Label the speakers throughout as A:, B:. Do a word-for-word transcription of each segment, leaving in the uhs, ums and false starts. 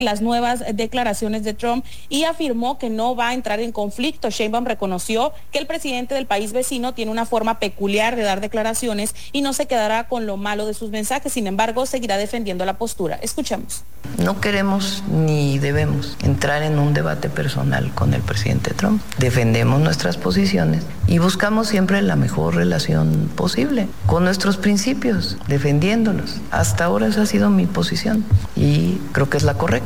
A: las nuevas declaraciones de Trump y afirmó que no va a entrar en conflicto. Sheinbaum reconoció que el presidente del país vecino tiene una forma peculiar de dar declaraciones y no se quedará con lo malo de sus mensajes, sin embargo, seguirá defendiendo la postura. Escuchemos.
B: No queremos ni debemos entrar en un debate personal con el presidente Trump. Defendemos nuestras posiciones y buscamos siempre la mejor relación posible con nuestros principios, defendiéndolos. Hasta ahora esa ha sido mi posición y creo que es la correcta.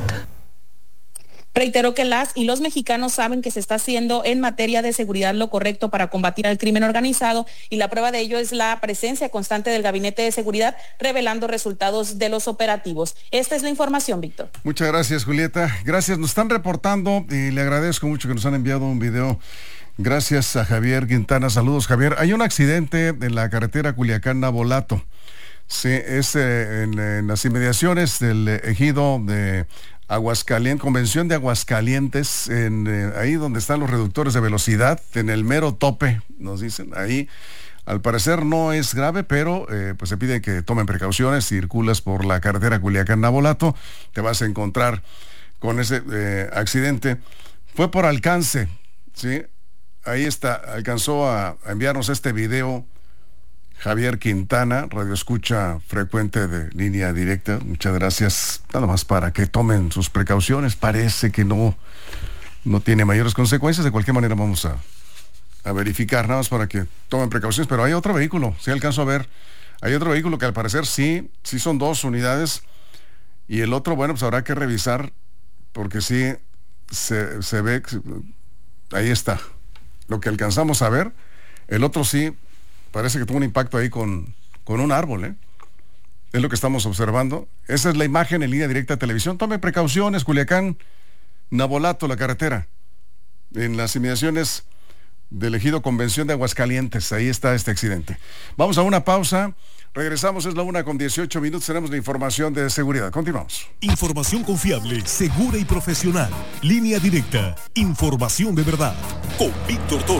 A: Reiteró que las y los mexicanos saben que se está haciendo en materia de seguridad lo correcto para combatir al crimen organizado y la prueba de ello es la presencia constante del Gabinete de Seguridad revelando resultados de los operativos. Esta es la información, Víctor.
C: Muchas gracias, Julieta. Gracias, nos están reportando y le agradezco mucho que nos han enviado un video. Gracias a Javier Quintana. Saludos, Javier. Hay un accidente en la carretera Culiacán-Navolato. Sí, es eh, en, en las inmediaciones del eh, ejido de Aguascalientes, Convención de Aguascalientes, en, eh, ahí donde están los reductores de velocidad, en el mero tope, nos dicen, ahí al parecer no es grave, pero eh, pues se pide que tomen precauciones. Si circulas por la carretera Culiacán-Navolato, te vas a encontrar con ese eh, accidente. Fue por alcance, ¿sí? Ahí está, alcanzó a, a enviarnos este video Javier Quintana, radio escucha frecuente de Línea Directa. Muchas gracias. Nada más para que tomen sus precauciones. Parece que no, no tiene mayores consecuencias. De cualquier manera vamos a, a verificar, nada más para que tomen precauciones. Pero hay otro vehículo, sí alcanzo a ver. Hay otro vehículo que al parecer sí, sí son dos unidades. Y el otro, bueno, pues habrá que revisar, porque sí se, se ve, ahí está. Lo que alcanzamos a ver, el otro sí parece que tuvo un impacto ahí con, con un árbol, ¿eh? Es lo que estamos observando. Esa es la imagen en Línea Directa de Televisión. Tome precauciones, Culiacán, Navolato, la carretera. En las inmediaciones del ejido Convención de Aguascalientes. Ahí está este accidente. Vamos a una pausa. Regresamos, es la una con dieciocho minutos. Tenemos la información de seguridad. Continuamos.
D: Información confiable, segura y profesional. Línea Directa. Información de verdad. Con Víctor Toro.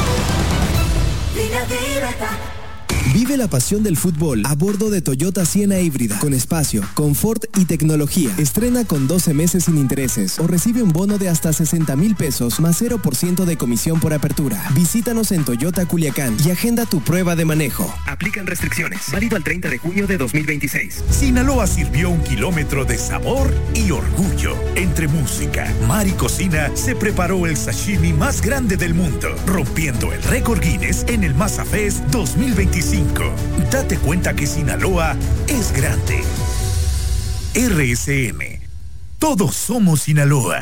E: Vive la pasión del fútbol a bordo de Toyota Siena híbrida, con espacio, confort y tecnología. Estrena con doce meses sin intereses o recibe un bono de hasta sesenta mil pesos más cero por ciento de comisión por apertura. Visítanos en Toyota Culiacán y agenda tu prueba de manejo.
F: Aplican restricciones. Válido al treinta de junio de dos mil veintiséis.
D: Sinaloa sirvió un kilómetro de sabor y orgullo. Entre música, mar y cocina, se preparó el sashimi más grande del mundo, rompiendo el récord Guinness en el Masa Fest dos mil veinticinco. Date cuenta que Sinaloa es grande. R S M. Todos somos Sinaloa.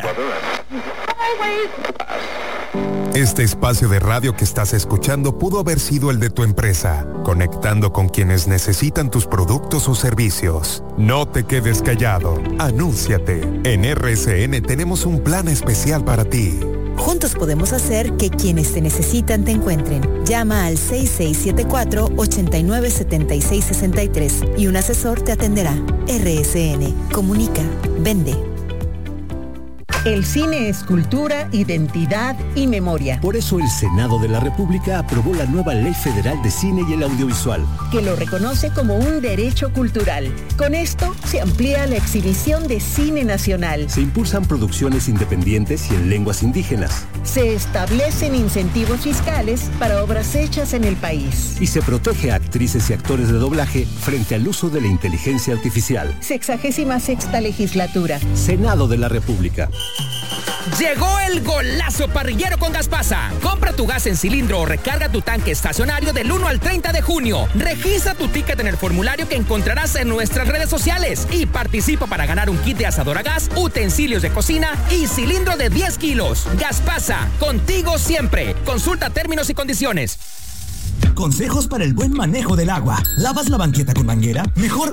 D: Este espacio de radio que estás escuchando pudo haber sido el de tu empresa, conectando con quienes necesitan tus productos o servicios. No te quedes callado. Anúnciate. En R S N tenemos un plan especial para ti.
G: Juntos podemos hacer que quienes te necesitan te encuentren. Llama al seis seis siete cuatro, ocho nueve siete seis seis tres y un asesor te atenderá. R S N. Comunica. Vende.
H: El cine es cultura, identidad y memoria.
I: Por eso el Senado de la República aprobó la nueva Ley Federal de Cine y el Audiovisual,
H: que lo reconoce como un derecho cultural. Con esto se amplía la exhibición de cine nacional.
I: Se impulsan producciones independientes y en lenguas indígenas.
H: Se establecen incentivos fiscales para obras hechas en el país.
I: Y se protege a actrices y actores de doblaje frente al uso de la inteligencia artificial.
H: Sexagésima sexta legislatura.
I: Senado de la República.
F: Llegó el golazo parrillero con Gaspasa. Compra tu gas en cilindro o recarga tu tanque estacionario del uno al treinta de junio. Registra tu ticket en el formulario que encontrarás en nuestras redes sociales y participa para ganar un kit de asador a gas, utensilios de cocina y cilindro de diez kilos. Gaspasa, contigo siempre. Consulta términos y condiciones.
J: Consejos para el buen manejo del agua. ¿Lavas la banqueta con manguera? Mejor